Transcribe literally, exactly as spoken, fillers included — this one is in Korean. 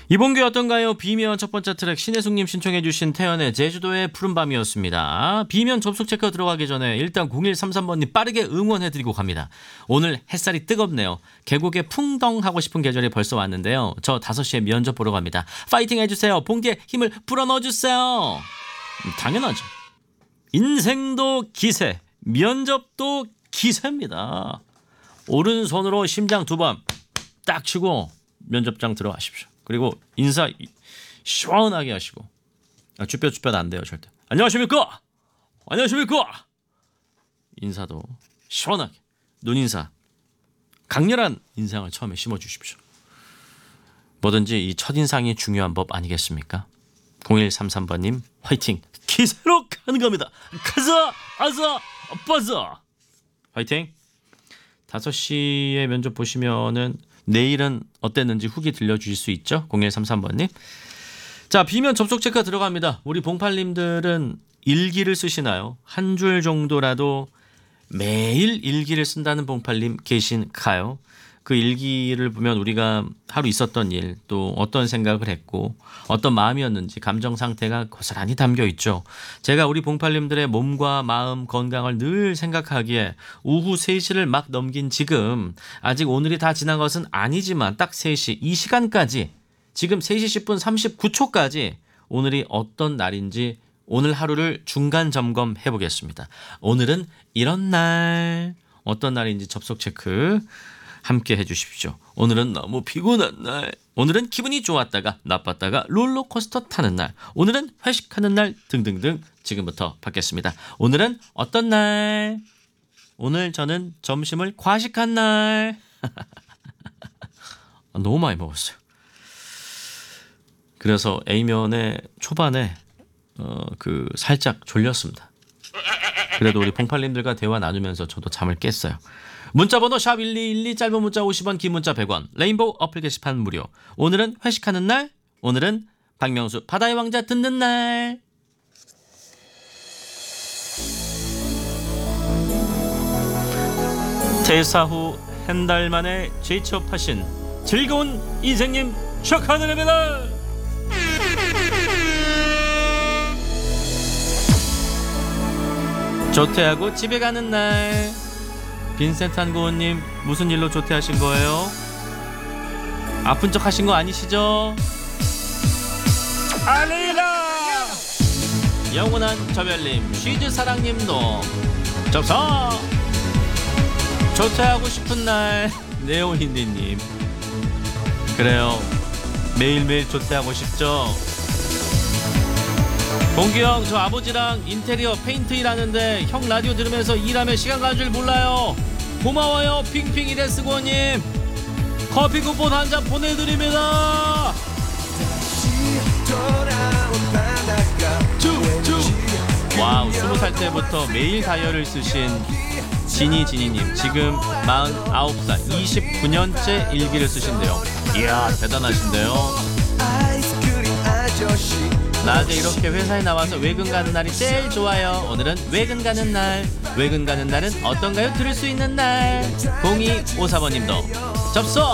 이번 게 어떤가요? 비면 첫 번째 트랙 신혜숙님 신청해 주신 태연의 제주도의 푸른밤이었습니다. 비면 접속 체크 들어가기 전에 일단 공일삼삼 번님 빠르게 응원해드리고 갑니다. 오늘 햇살이 뜨겁네요. 계곡에 풍덩하고 싶은 계절이 벌써 왔는데요. 저 다섯 시에 면접 보러 갑니다. 파이팅 해주세요. 봉지에 힘을 불어넣어주세요. 당연하죠. 인생도 기세, 면접도 기세입니다. 오른손으로 심장 두 번 딱 치고 면접장 들어가십시오. 그리고 인사 시원하게 하시고, 아, 쭈뼛쭈뼛 안 돼요 절대. 안녕하십니까? 안녕하십니까? 인사도 시원하게 눈인사, 강렬한 인상을 처음에 심어주십시오. 뭐든지 이 첫인상이 중요한 법 아니겠습니까? 공일삼삼 번님 화이팅! 기세로 가는 겁니다. 가자! 아자! 빠자! 화이팅! 다섯 시에 면접 보시면은 내일은 어땠는지 후기 들려주실 수 있죠? 공일삼삼 번님. 자, 비면 접속 체크 들어갑니다. 우리 봉팔님들은 일기를 쓰시나요? 한 줄 정도라도 매일 일기를 쓴다는 봉팔님 계신가요? 그 일기를 보면 우리가 하루 있었던 일, 또 어떤 생각을 했고 어떤 마음이었는지 감정 상태가 고스란히 담겨 있죠. 제가 우리 봉팔님들의 몸과 마음 건강을 늘 생각하기에 오후 세 시를 막 넘긴 지금, 아직 오늘이 다 지난 것은 아니지만 딱 세 시 이 시간까지, 지금 세 시 십 분 삼십구 초까지 오늘이 어떤 날인지 오늘 하루를 중간 점검해 보겠습니다. 오늘은 이런 날, 어떤 날인지 접속 체크 함께 해주십시오. 오늘은 너무 피곤한 날, 오늘은 기분이 좋았다가 나빴다가 롤러코스터 타는 날, 오늘은 회식하는 날 등등등 지금부터 받겠습니다. 오늘은 어떤 날? 오늘 저는 점심을 과식한 날. 너무 많이 먹었어요. 그래서 A면의 초반에 어, 그 살짝 졸렸습니다. 그래도 우리 봉팔님들과 대화 나누면서 저도 잠을 깼어요. 문자번호 샵 일이일이, 짧은 문자 오십 원, 긴 문자 백 원, 레인보우 어플 게시판 무료. 오늘은 회식하는 날, 오늘은 박명수 바다의 왕자 듣는 날. 퇴사 후 한 달 만에 재취업하신 즐거운 인생님 축하드립니다. 조퇴하고 집에 가는 날. 빈센트 한고은님, 무슨 일로 조퇴하신 거예요? 아픈 척 하신 거 아니시죠? 아니라! 영원한 저별님, 쉬즈 사랑님도 접서! 조퇴하고 싶은 날. 네오힌디님, 그래요, 매일매일 조퇴하고 싶죠? 봉기 형, 저 아버지랑 인테리어 페인트 일하는데 형 라디오 들으면서 일하면 시간 가는 줄 몰라요. 고마워요 핑핑 이레스고님. 커피 쿠폰 한 잔 보내드립니다. 와우, 스무 살 때부터 매일 다이어리를 쓰신 지니지니님, 지금 마흔아홉 살, 이십구 년째 일기를 쓰신대요. 이야, 대단하신데요. 낮에 이렇게 회사에 나와서 외근 가는 날이 제일 좋아요. 오늘은 외근 가는 날. 외근 가는 날은 어떤가요? 들을 수 있는 날. 공이오사 번님도 접속!